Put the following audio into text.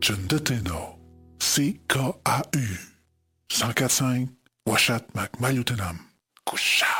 John de Ténor, CKAU, 104.5, Washat Mac Mayutenam, Kusha.